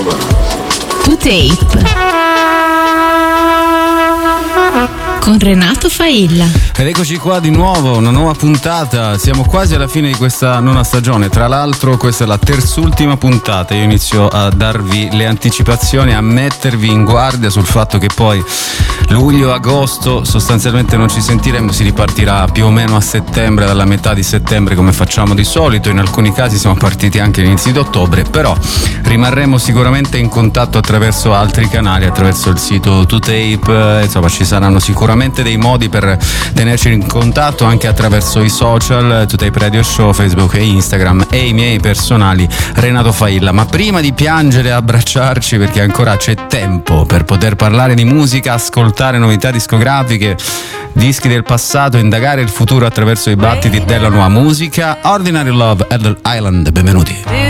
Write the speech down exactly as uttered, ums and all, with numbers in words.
To Tape con Renato Failla. Ed eccoci qua di nuovo, una nuova puntata. Siamo quasi alla fine di questa nona stagione. Tra l'altro questa è la terzultima puntata. Io inizio a darvi le anticipazioni, a mettervi in guardia sul fatto che poi luglio-agosto sostanzialmente non ci sentiremo. Si ripartirà più o meno a settembre, dalla metà di settembre come facciamo di solito. In alcuni casi siamo partiti anche all'inizio di ottobre, però rimarremo sicuramente in contatto attraverso altri canali, attraverso il sito To Tape. Insomma, ci saranno sicuramente dei modi per tenerci in contatto anche attraverso i social, To Tape Radio Show, Facebook e Instagram, e i miei personali Renato Failla. Ma prima di piangere e abbracciarci, perché ancora c'è tempo per poter parlare di musica, ascoltare novità discografiche, dischi del passato, indagare il futuro attraverso i battiti della nuova musica, Ordinary Love, Adult Island, benvenuti.